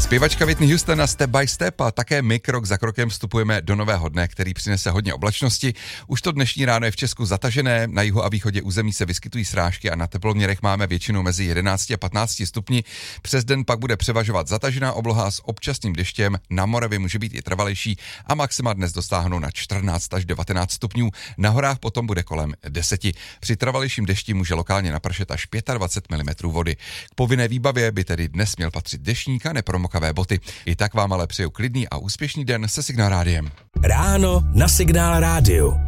Zpěvačka Whitney Houston a Step by Step a také my krok za krokem vstupujeme do nového dne, který přinese hodně oblačnosti. Už to dnešní ráno je v Česku zatažené, na jihu a východě území se vyskytují srážky a na teploměrech máme většinou mezi 11 a 15 stupni. Přes den pak bude převažovat zatažená obloha s občasným deštěm, na Moravě může být i trvalejší a maxima dnes dostáhnou na 14 až 19 stupňů, na horách potom bude kolem 10. Při trvalejším dešti může lokálně napršet až 25 mm vody. K povinné výbavě by tedy dnes měl patřit deštník a nepromokavé boty. I tak vám ale přeju klidný a úspěšný den se Signál Rádiem. Ráno na Signál Rádiu.